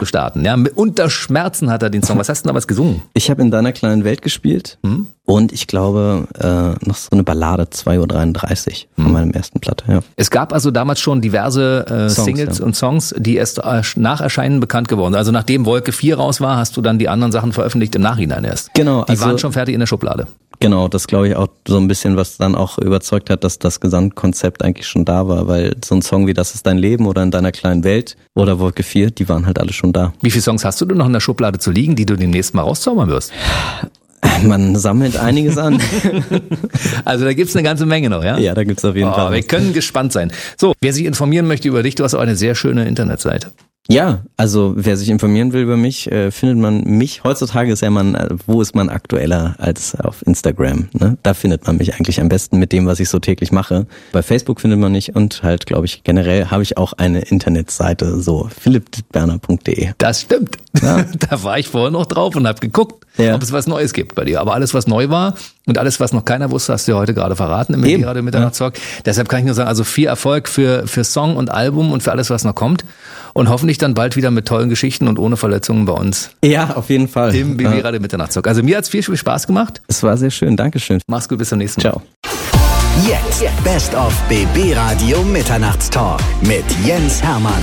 starten. Ja, unter Schmerzen hat er den Song. Was hast du denn damals gesungen? Ich habe in deiner kleinen Welt gespielt und ich glaube noch so eine Ballade 2:33 Uhr von meinem ersten Platte. Ja. Es gab also damals schon diverse Singles und Songs, die erst nach Erscheinen bekannt geworden sind. Also nachdem Wolke 4 raus war, hast du dann die anderen Sachen veröffentlicht im Nachhinein erst. Genau. Die waren schon fertig in der Schublade. Genau, das glaube ich auch so ein bisschen, was dann auch überzeugt hat, dass das Gesamtkonzept eigentlich schon da war, weil so ein Song wie Das ist dein Leben oder In deiner kleinen Welt oder Wolke 4, die waren halt alle schon da. Wie viele Songs hast du denn noch in der Schublade zu liegen, die du demnächst mal rauszaubern wirst? Man sammelt einiges an. Also da gibt's eine ganze Menge noch, ja? Ja, da gibt's auf jeden Fall. Wir können gespannt sein. So, wer sich informieren möchte über dich, du hast auch eine sehr schöne Internetseite. Ja, also wer sich informieren will über mich, findet man mich. Heutzutage ist ja wo ist man aktueller als auf Instagram? Ne? Da findet man mich eigentlich am besten mit dem, was ich so täglich mache. Bei Facebook findet man mich und halt, glaube ich, generell habe ich auch eine Internetseite, so philippdittberner.de. Das stimmt. Ja. Da war ich vorher noch drauf und habe geguckt, ob es was Neues gibt bei dir. Aber alles, was neu war und alles, was noch keiner wusste, hast du ja heute gerade verraten im BB-Radio Mitternachtstalk. Deshalb kann ich nur sagen, also viel Erfolg für Song und Album und für alles, was noch kommt. Und hoffentlich dann bald wieder mit tollen Geschichten und ohne Verletzungen bei uns. Ja, auf jeden Fall. Im BB-Radio Mitternachtstalk. Also mir hat's viel Spaß gemacht. Es war sehr schön, Dankeschön. Mach's gut, bis zum nächsten Mal. Ciao. Jetzt Best of BB-Radio Mitternachtstalk mit Jens Hermann.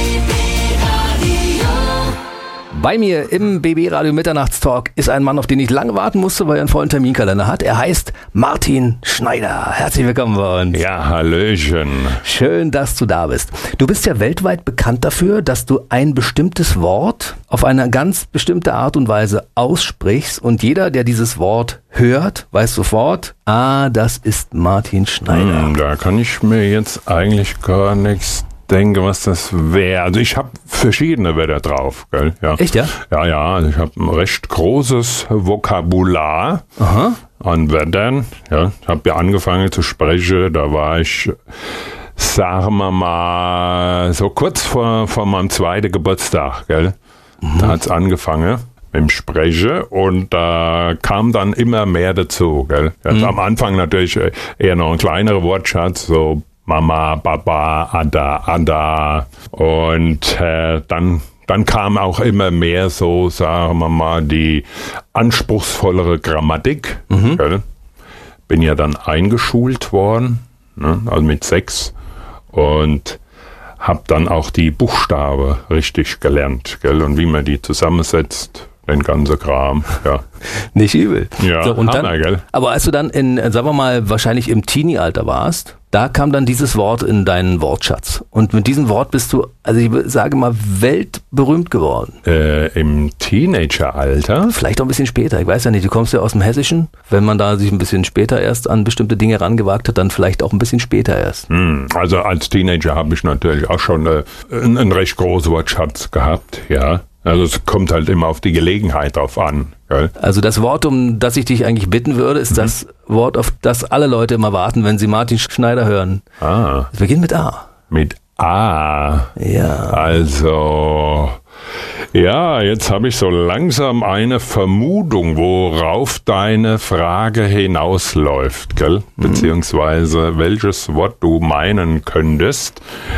Bei mir im BB-Radio Mitternachtstalk ist ein Mann, auf den ich lange warten musste, weil er einen vollen Terminkalender hat. Er heißt Martin Schneider. Herzlich willkommen bei uns. Ja, hallöchen. Schön, dass du da bist. Du bist ja weltweit bekannt dafür, dass du ein bestimmtes Wort auf eine ganz bestimmte Art und Weise aussprichst und jeder, der dieses Wort hört, weiß sofort, das ist Martin Schneider. Da kann ich mir jetzt eigentlich gar nichts denke, was das wäre. Also ich habe verschiedene Wörter drauf, gell? Ja. Echt, ja? Ja, also ich habe ein recht großes Vokabular an Wörtern. Ja, ich habe ja angefangen zu sprechen, da war ich, sagen wir mal, so kurz vor meinem zweiten Geburtstag, gell? Da hat's angefangen mit dem Sprechen und da kam dann immer mehr dazu, gell? Also am Anfang natürlich eher noch ein kleinerer Wortschatz, so Mama, Papa, Ada. Und dann kam auch immer mehr so, sagen wir mal, die anspruchsvollere Grammatik. Bin ja dann eingeschult worden, ne, also mit 6. Und habe dann auch die Buchstaben richtig gelernt, gell, und wie man die zusammensetzt. Den ganzen Kram, ja. Nicht übel. Ja, so, und Hammer, dann, gell? Aber als du dann sagen wir mal, wahrscheinlich im Teenie-Alter warst, da kam dann dieses Wort in deinen Wortschatz. Und mit diesem Wort bist du, also ich sage mal, weltberühmt geworden. Im Teenageralter? Vielleicht auch ein bisschen später. Ich weiß ja nicht, du kommst ja aus dem Hessischen. Wenn man da sich ein bisschen später erst an bestimmte Dinge rangewagt hat, dann vielleicht auch ein bisschen später erst. Also als Teenager habe ich natürlich auch schon einen recht großen Wortschatz gehabt, ja. Also es kommt halt immer auf die Gelegenheit drauf an. Gell? Also das Wort, um das ich dich eigentlich bitten würde, ist das Wort, auf das alle Leute immer warten, wenn sie Martin Schneider hören. Es beginnt mit A. Mit A? Ja. Also, ja, jetzt habe ich so langsam eine Vermutung, worauf deine Frage hinausläuft, gell? Beziehungsweise welches Wort du meinen könntest,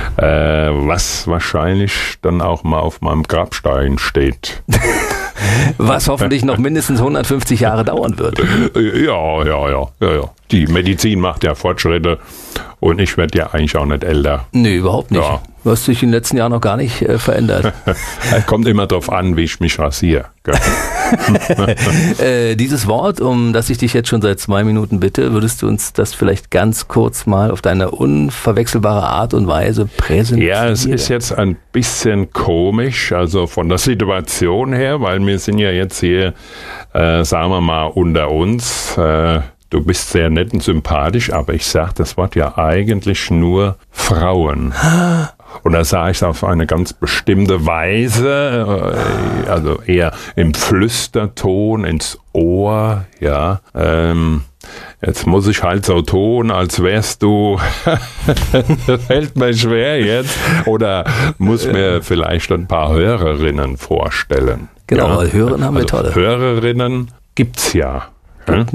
was wahrscheinlich dann auch mal auf meinem Grabstein steht. Was hoffentlich noch mindestens 150 Jahre dauern wird. Ja. Die Medizin macht ja Fortschritte und ich werde ja eigentlich auch nicht älter. Nee, überhaupt nicht. Ja. Du hast dich in den letzten Jahren noch gar nicht verändert. Kommt immer drauf an, wie ich mich rasiere. Dieses Wort, um das ich dich jetzt schon seit 2 Minuten bitte, würdest du uns das vielleicht ganz kurz mal auf deine unverwechselbare Art und Weise präsentieren? Ja, es ist jetzt ein bisschen komisch, also von der Situation her, weil wir sind ja jetzt hier, sagen wir mal, unter uns. Du bist sehr nett und sympathisch, aber ich sage das Wort ja eigentlich nur Frauen. Und da sage ich es auf eine ganz bestimmte Weise, also eher im Flüsterton, ins Ohr, ja. Jetzt muss ich halt so tun, als wärst du, das fällt mir schwer jetzt, oder muss mir vielleicht ein paar Hörerinnen vorstellen. Genau, ja? Hörerinnen haben wir tolle. Hörerinnen gibt's ja.